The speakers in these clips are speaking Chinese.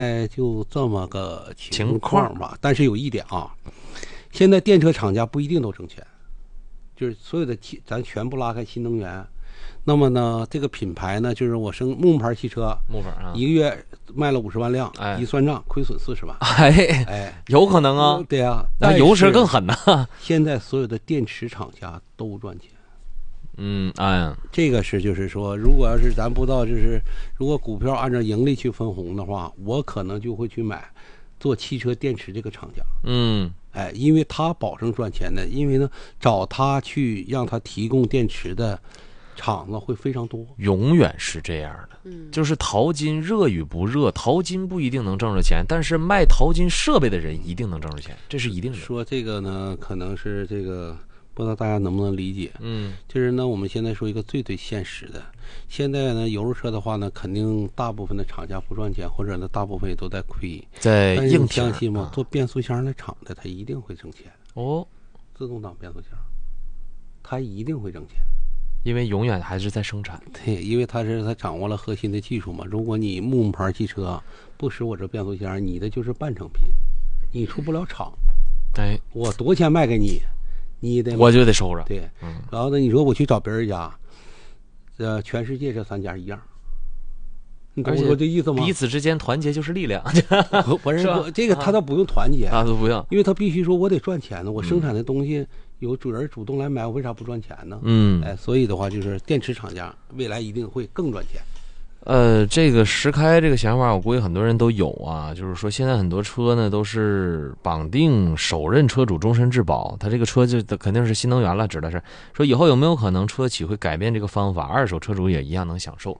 就这么个情况吧。但是有一点啊，现在电车厂家不一定都挣钱，就是所有的咱全部拉开新能源。那么呢，这个品牌呢，就是我木牌汽车，一个月卖了50万辆，一算账亏损40万。 有可能啊。 对啊， 那油车更狠呢。 现在所有的电池厂家都赚钱。这个是就是说，如果要是咱不知道，就是如果股票按照盈利去分红的话，我可能就会去买做汽车电池这个厂家。因为他保证赚钱的，因为呢，找他去让他提供电池的厂子会非常多， 永远是这样的。就是淘金热与不热，淘金不一定能挣着钱，但是卖淘金设备的人一定能挣着钱，这是一定的。 说这个呢，可能是这个不知道大家能不能理解。就是呢，我们现在说一个最现实的，现在呢，油车的话呢，肯定大部分的厂家不赚钱，或者呢，大部分也都在亏。 在硬你相信吗？做变速箱的厂的，他一定会挣钱。自动挡变速箱，他一定会挣钱。 因为永远还是在生产。 对，因为他掌握了核心的技术嘛。如果你木牌汽车不使我这变速箱，你的就是半成品，你出不了厂。我多钱卖给你， 我就得收着。 对，然后呢，你说我去找别人家，全世界这3家一样，你懂我说这意思吗？ 彼此之间团结就是力量。 不是这个他倒不用团结， 都不用， 因为他必须说我得赚钱呢，我生产的东西有人主动来买，我为啥不赚钱呢？所以的话，就是电池厂家未来一定会更赚钱。 这个实开这个想法，我估计很多人都有啊。就是说，现在很多车呢都是绑定首任车主终身质保，他这个车就肯定是新能源了，指的是说以后有没有可能车企会改变这个方法，二手车主也一样能享受。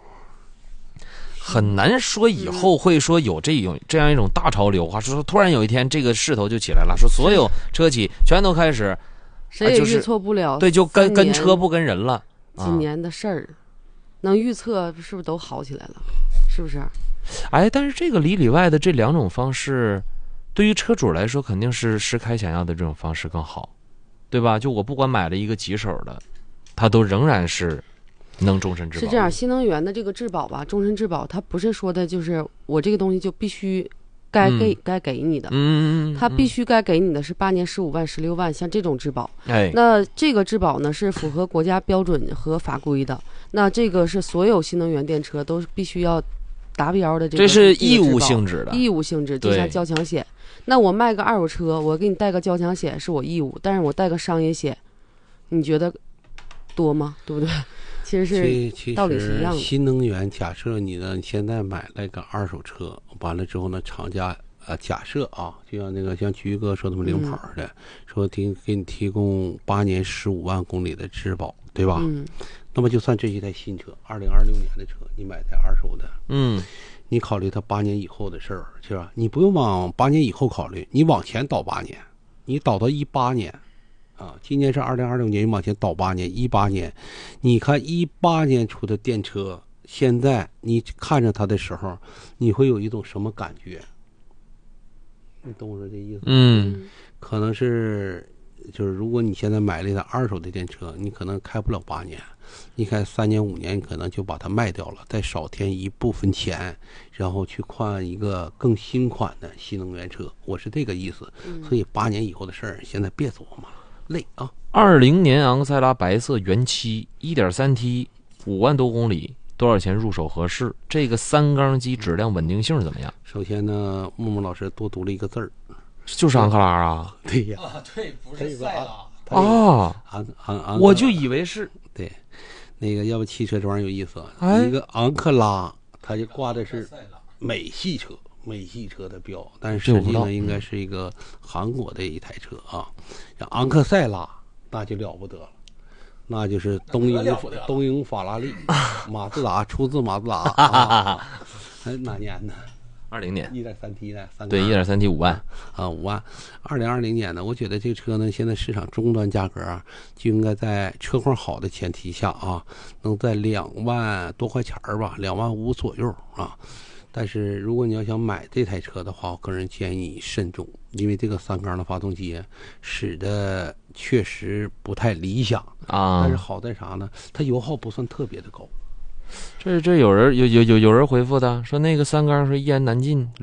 很难说以后会说有这样一种大潮流啊，说突然有一天这个势头就起来了，说所有车企全都开始， 谁也预测不了。 对，就跟车不跟人了。 几年的事儿，能预测是不是都好起来了？是不是？ 但是这个里外的这2种方式，对于车主来说肯定是实开想要的这种方式更好，对吧？就我不管买了一个几手的，它都仍然是能终身质保。 是这样，新能源的这个质保吧，终身质保，它不是说的就是我这个东西就必须该给你的，它必须该给你的是8年15万16万，像这种质保。那这个质保呢是符合国家标准和法规的，那这个是所有新能源电车都必须要达标的。 这是义务性质的， 义务性质，就像交强险。那我卖个二手车，我给你带个交强险是我义务，但是我带个商业险，你觉得多吗？对不对？其实是道理是一样的。 新能源，假设你现在买了个二手车，完了之后呢，厂家假设啊，就像像菊哥说的零跑的，说给你提供8年15万公里的质保，对吧？那么就算这一台新车，2026年的车，你买台二手的，你考虑它8年以后的事儿，是吧？你不用往8年以后考虑，你往前倒8年，你倒到18年。今年是2026年，你往前倒8年，18年，你看18年出的电车，现在你看着它的时候，你会有一种什么感觉？你懂我说这意思？可能是就是如果你现在买了一台二手的电车，你可能开不了8年，你开3年5年，你可能就把它卖掉了，再少添一部分钱，然后去换一个更新款的新能源车。我是这个意思。所以8年以后的事儿，现在别琢磨了。累啊 ！20年昂克赛拉白色原漆 1.3T 5万多公里，多少钱入手合适？这个3缸机质量稳定性怎么样？ 首先呢，木木老师多读了一个字儿， 就是昂克拉啊。 对呀， 对，不是赛拉啊。我就以为是对，那个要不汽车这玩意儿有意思，一个昂克拉，它就挂的是美系车的标，但是实际上应该是一个韩国的一台车啊。像昂克赛拉那就了不得了，那就是东营法拉利，马自达出自马自达哪年的 ？20年 1.3T 的， 对 1.3T 5万 5万。2020年的，我觉得这个车呢，现在市场终端价格就应该在车况好的前提下能在2万多块钱吧，2万5左右啊。但是如果你要想买这台车的话，我个人建议慎重，因为这个3缸的发动机使得确实不太理想但是好在啥呢？它油耗不算特别的高。 这有人回复的说那个三缸说一言难尽。